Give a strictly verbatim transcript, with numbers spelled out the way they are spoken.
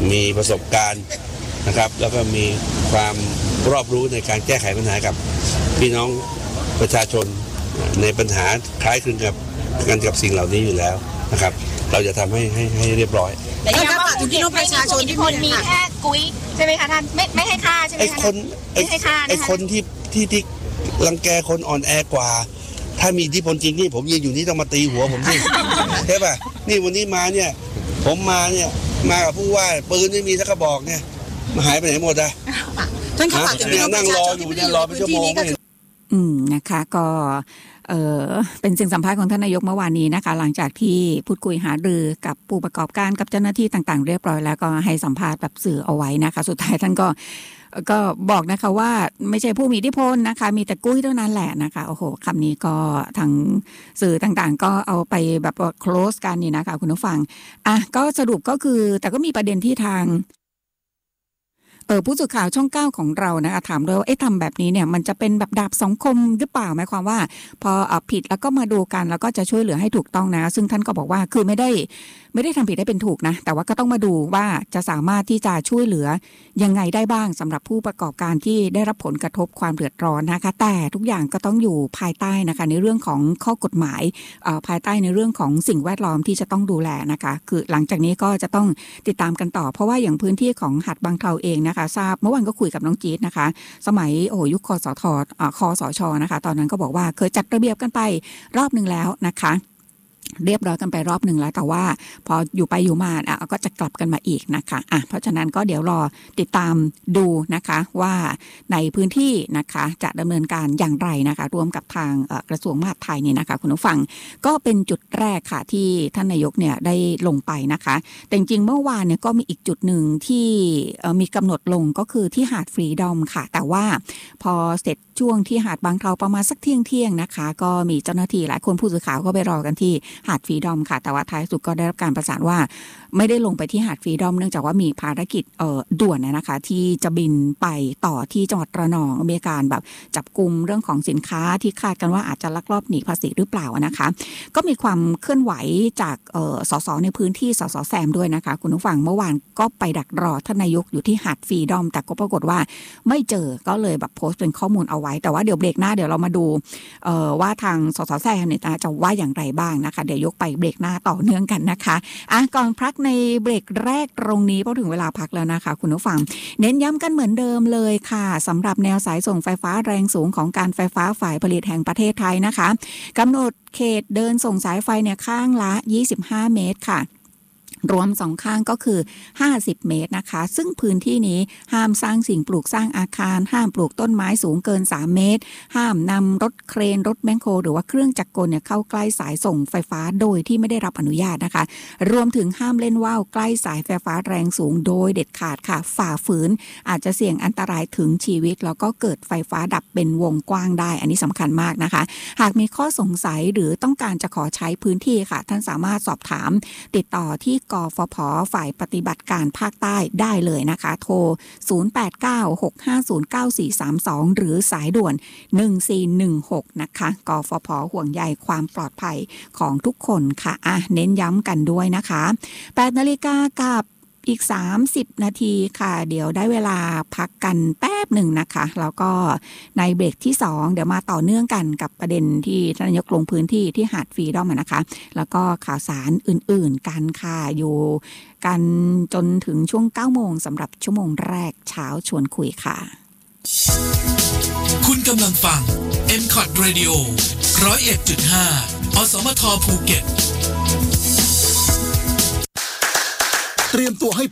มีประสบการณ์นะครับแล้วก็มีความรอบรู้ในการแก้ไขปัญหากับพี่น้องประชาชนในปัญหาคล้ายคลึงกับกันกับสิ่งเหล่านี้อยู่แล้วนะครับเราจะทำให้ให้ให้เรียบร้อยแต่ย้ำว่าถึงพี่น้องประชาชนที่มีแค่กุ้ยใช่ไหมคะท่านไม่ไม่ให้ค่าใช่ไหมคะไอ้คนไม่ให้ค่าไอ้คนที่ที่ที่รังแกคนอ่อนแอกว่าถ้ามีอิทธิพลจริงนี่ผมยืนอยู่นี่ต้องมาตีหัวผมสิใช่ป่ะนี่วันนี้มาเนี่ยผมมาเนี่ยมากับผู้ว่าปืนไม่มีสักกระบอกเนี่ยมาหายไปไหนหมดอะท่านฝากถึงพี่น้องประชาชนที่อยู่ในพื้นที่นี้ก็อืมนะคะก็เออเป็นสิ่งสัมภาษณ์ของท่านนายกเมื่อวานนี้นะคะหลังจากที่พูดคุยหารือกับผู้ประกอบการกับเจ้าหน้าที่ต่างๆเรียบร้อยแล้วก็ให้สัมภาษณ์แบบสื่อเอาไว้นะคะสุดท้ายท่านก็ก็บอกนะคะว่าไม่ใช่ผู้มีอิทธิพลนะคะมีแต่กุ้ยเท่านั้นแหละนะคะโอ้โหคำนี้ก็ทางสื่อต่างๆก็เอาไปแบบว่า close กันนี่นะคะคุณผู้ฟังอ่ะก็สรุปก็คือแต่ก็มีประเด็นที่ทางเออผู้สื่อข่าวช่องเก้าของเรานะคะถามด้วยว่าเอ๊ะทำแบบนี้เนี่ยมันจะเป็นแบบดาบสองคมหรือเปล่าหมายความว่าพอเอาผิดแล้วก็มาดูกันแล้วก็จะช่วยเหลือให้ถูกต้องนะซึ่งท่านก็บอกว่าคือไม่ได้ไม่ได้ทำผิดได้เป็นถูกนะแต่ว่าก็ต้องมาดูว่าจะสามารถที่จะช่วยเหลือยังไงได้บ้างสำหรับผู้ประกอบการที่ได้รับผลกระทบความเดือดร้อนนะคะแต่ทุกอย่างก็ต้องอยู่ภายใต้นะคะในเรื่องของข้อกฎหมายภายใต้ในเรื่องของสิ่งแวดล้อมที่จะต้องดูแลนะคะคือหลังจากนี้ก็จะต้องติดตามกันต่อเพราะว่าอย่างพื้นที่ของหาดบางเทาเองนะคะทราบเมื่อวานก็คุยกับน้องจี๊ดนะคะสมัยโอ้ยุคคสทคสชนะคะตอนนั้นก็บอกว่าเคยจัดระเบียบกันไปรอบนึงแล้วนะคะเรียบร้อยกันไปรอบหนึ่งแล้วแต่ว่าพออยู่ไปอยู่มาอ่ะก็จะกลับกันมาอีกนะคะอ่ะเพราะฉะนั้นก็เดี๋ยวรอติดตามดูนะคะว่าในพื้นที่นะคะจะดำเนินการอย่างไรนะคะร่วมกับทางกระทรวงมหาดไทยนี่นะคะคุณผู้ฟังก็เป็นจุดแรกค่ะที่ท่านนายกเนี่ยได้ลงไปนะคะแต่จริงๆเมื่อวานเนี่ยก็มีอีกจุดหนึ่งที่มีกำหนดลงก็คือที่หาดฟรีดอมค่ะแต่ว่าพอเสร็จช่วงที่หาดบางเทาประมาณสักเที่ยงเที่ยงนะคะก็มีเจ้าหน้าที่หลายคนผู้สื่อข่าวก็ไปรอกันที่หาดฟรีดอมค่ะแต่ว่าท้ายสุดก็ได้รับการประสานว่าไม่ได้ลงไปที่หาดฟรีดอมเนื่องจากว่ามีภารกิจเอ่อด่วนนะคะที่จะบินไปต่อที่จังหวัดระนองมีการแบบจับกุมเรื่องของสินค้าที่คาดกันว่าอาจจะลักลอบหนีภาษีหรือเปล่านะคะก็มีความเคลื่อนไหวจากเอ่อสสในพื้นที่สสแซมด้วยนะคะคุณผู้ฟังเมื่อวานก็ไปดักรอท่านนายกอยู่ที่หาดฟรีดอมแต่ก็ปรากฏว่าไม่เจอก็เลยแบบโพสต์เป็นข้อมูลเอาไว้แต่ว่าเดี๋ยวเบรกหน้าเดี๋ยวเรามาดูเอ่อว่าทางสสแซมเนี่ยจะว่าอย่างไรบ้างนะคะเดี๋ยวยกไปเบรกหน้าต่อเนื่องกันนะคะอ่ะก่อนพักในเบรกแรกตรงนี้พอถึงเวลาพักแล้วนะคะคุณผู้ฟังเน้นย้ำกันเหมือนเดิมเลยค่ะสำหรับแนวสายส่งไฟฟ้าแรงสูงของการไฟฟ้าฝ่ายผลิตแห่งประเทศไทยนะคะกำหนดเขตเดินส่งสายไฟเนี่ยข้างละยี่สิบห้าเมตรค่ะรวมสองข้างก็คือห้าสิบเมตรนะคะซึ่งพื้นที่นี้ห้ามสร้างสิ่งปลูกสร้างอาคารห้ามปลูกต้นไม้สูงเกินสามเมตรห้ามนำรถเครนรถแมคโครหรือว่าเครื่องจักรกลเนี่ยเข้าใกล้สายส่งไฟฟ้าโดยที่ไม่ได้รับอนุญาตนะคะรวมถึงห้ามเล่นว่าวใกล้สายไฟฟ้าแรงสูงโดยเด็ดขาดค่ะฝ่าฝืนอาจจะเสี่ยงอันตรายถึงชีวิตแล้วก็เกิดไฟฟ้าดับเป็นวงกว้างได้อันนี้สำคัญมากนะคะหากมีข้อสงสัยหรือต้องการจะขอใช้พื้นที่ค่ะท่านสามารถสอบถามติดต่อที่กฟผ.ฝ่ายปฏิบัติการภาคใต้ได้เลยนะคะโทรศูนย์ แปด เก้า หก ห้า ศูนย์ เก้า สี่ สาม สองหรือสายด่วนหนึ่ง สี่ หนึ่ง หกนะคะกฟผ.ห่วงใยความปลอดภัยของทุกคนค่ะอ่ะเน้นย้ำกันด้วยนะคะ แปด นาฬิกากับอีกสามสิบนาทีค่ะเดี๋ยวได้เวลาพักกันแป๊บหนึ่งนะคะแล้วก็ในเบรกที่สองเดี๋ยวมาต่อเนื่องกันกับประเด็นที่ท่านนายกลงพื้นที่ที่หาดฟรีดอมนะคะแล้วก็ข่าวสารอื่นๆกันค่ะอยู่กันจนถึงช่วงเก้าโมงสำหรับชั่วโมงแรกเช้าชวนคุยค่ะคุณกำลังฟัง เอ็ม คอท Radio หนึ่งศูนย์เอ็ดจุดห้า อสมทภูเก็ตเตรียมตัวให้